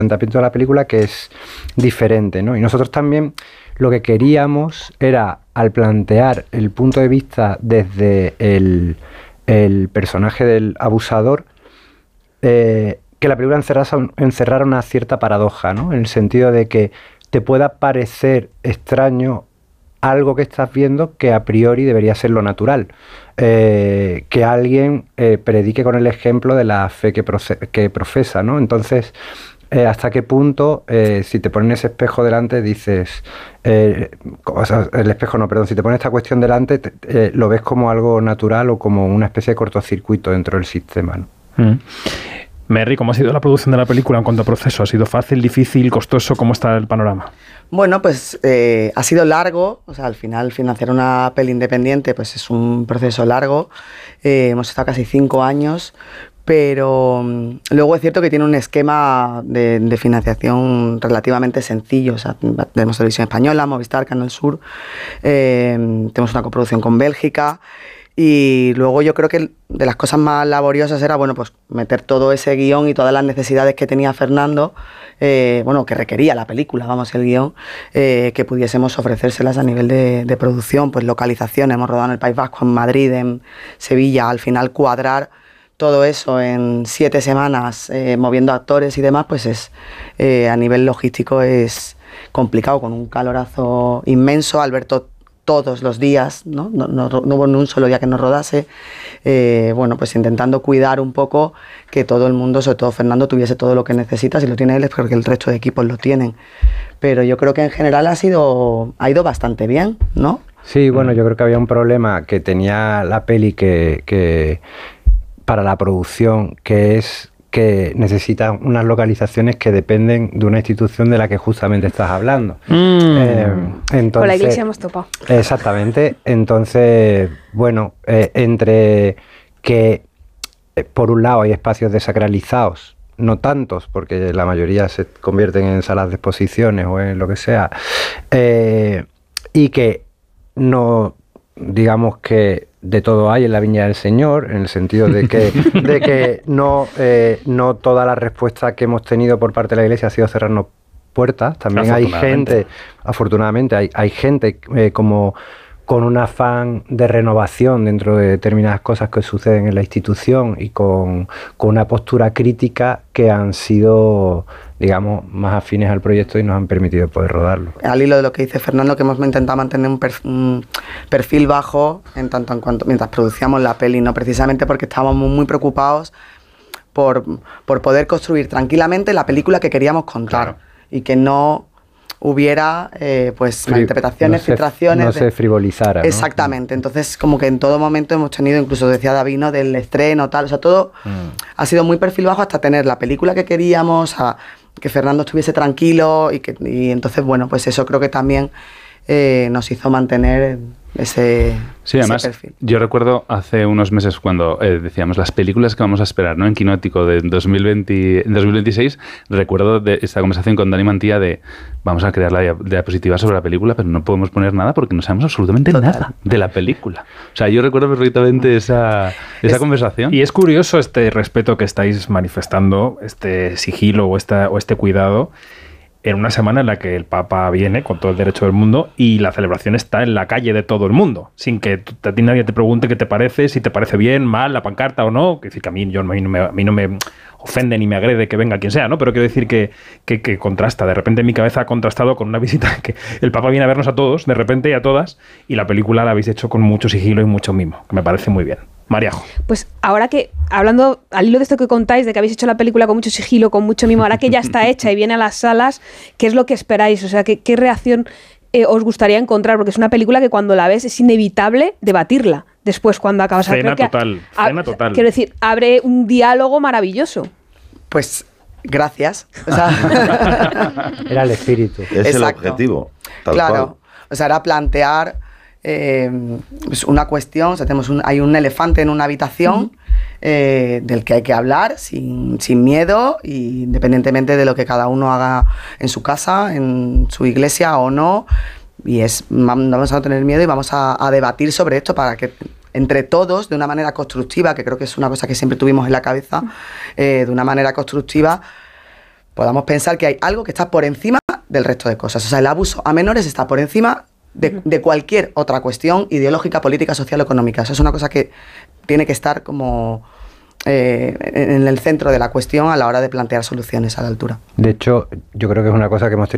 planteamiento de la película que es diferente, ¿no? Y nosotros también lo que queríamos era, al plantear el punto de vista desde el personaje del abusador, que la película encerrara una cierta paradoja, ¿no? En el sentido de que te pueda parecer extraño algo que estás viendo que a priori debería ser lo natural. Que alguien predique con el ejemplo de la fe que profesa, ¿no? Entonces, ¿hasta qué punto, si te ponen ese espejo delante, dices... o sea, el espejo no, perdón, si te pones esta cuestión delante, lo ves como algo natural o como una especie de cortocircuito dentro del sistema, ¿no? Merry, ¿cómo ha sido la producción de la película en cuanto a proceso? ¿Ha sido fácil, difícil, costoso? ¿Cómo está el panorama? Bueno, pues ha sido largo. O sea, al final financiar una peli independiente pues es un proceso largo. Hemos estado casi 5 años, pero luego es cierto que tiene un esquema de financiación relativamente sencillo. O sea, tenemos Televisión Española, Movistar, Canal Sur, tenemos una coproducción con Bélgica. Y luego yo creo que de las cosas más laboriosas era, bueno, pues meter todo ese guión y todas las necesidades que tenía Fernando, bueno, que requería la película, vamos, el guión, que pudiésemos ofrecérselas a nivel de producción, pues localización, hemos rodado en el País Vasco, en Madrid, en Sevilla, al final cuadrar todo eso en 7 semanas, moviendo actores y demás, pues es a nivel logístico es complicado, con un calorazo inmenso. Alberto todos los días, ¿no? No hubo ni un solo día que no rodase. Bueno, pues intentando cuidar un poco que todo el mundo, sobre todo Fernando, tuviese todo lo que necesita. Si lo tiene él es porque el resto de equipos lo tienen. Pero yo creo que en general ha ido bastante bien, ¿no? Sí, bueno, yo creo que había un problema que tenía la peli que para la producción, que es que necesita unas localizaciones que dependen de una institución de la que justamente estás hablando. Entonces, con la iglesia hemos topado. Exactamente. Entonces, bueno, entre que por un lado hay espacios desacralizados, no tantos, porque la mayoría se convierten en salas de exposiciones o en lo que sea, y que no, digamos que de todo hay en la Viña del Señor, en el sentido de que no toda la respuesta que hemos tenido por parte de la Iglesia ha sido cerrarnos puertas. También hay gente, afortunadamente, hay gente como con un afán de renovación dentro de determinadas cosas que suceden en la institución y con una postura crítica que han sido, digamos, más afines al proyecto y nos han permitido poder rodarlo. Al hilo de lo que dice Fernando, que hemos intentado mantener un perfil bajo en tanto en cuanto mientras producíamos la peli, no precisamente porque estábamos muy preocupados por poder construir tranquilamente la película que queríamos contar, claro, y que no hubiera pues malinterpretaciones, filtraciones. No se frivolizara, ¿no? Exactamente. Entonces, como que en todo momento hemos tenido, incluso decía Davino, del estreno, tal, o sea, todo ha sido muy perfil bajo hasta tener la película que queríamos, a que Fernando estuviese tranquilo y entonces, bueno, pues eso creo que también nos hizo mantener ese perfil. Yo recuerdo hace unos meses cuando decíamos las películas que vamos a esperar, ¿no? En Quinótico de 2026, recuerdo de esta conversación con Dani Mantilla de vamos a crear la diapositiva sobre la película, pero no podemos poner nada porque no sabemos absolutamente nada de la película. O sea, yo recuerdo perfectamente esa conversación. Y es curioso este respeto que estáis manifestando, este sigilo o este cuidado, en una semana en la que el Papa viene con todo el derecho del mundo y la celebración está en la calle de todo el mundo, sin que a ti nadie te pregunte qué te parece, si te parece bien, mal, la pancarta o no. Que decir que a mí no me ofende ni me agrede que venga quien sea, ¿no? Pero quiero decir que contrasta. De repente en mi cabeza ha contrastado con una visita que el Papa viene a vernos a todos, de repente y a todas, y la película la habéis hecho con mucho sigilo y mucho mimo, que me parece muy bien. Mariajo. Pues ahora que, hablando al hilo de esto que contáis, de que habéis hecho la película con mucho sigilo, con mucho mimo, ahora que ya está hecha y viene a las salas, ¿qué es lo que esperáis? O sea, ¿qué reacción os gustaría encontrar? Porque es una película que cuando la ves es inevitable debatirla después cuando acabas. Cena total. Quiero decir, abre un diálogo maravilloso. Pues gracias. O sea, era el espíritu. Es el objetivo. Tal claro. Cual. O sea, era plantear pues una cuestión. O sea, hay un elefante en una habitación del que hay que hablar sin miedo, y independientemente de lo que cada uno haga en su casa, en su iglesia o no. Y vamos a no tener miedo y vamos a debatir sobre esto para que entre todos, de una manera constructiva, que creo que es una cosa que siempre tuvimos en la cabeza, de una manera constructiva, podamos pensar que hay algo que está por encima del resto de cosas. O sea, el abuso a menores está por encima de cualquier otra cuestión ideológica, política, social o económica. Eso es una cosa que tiene que estar como en el centro de la cuestión a la hora de plantear soluciones a la altura. De hecho, yo creo que es una cosa que hemos tenido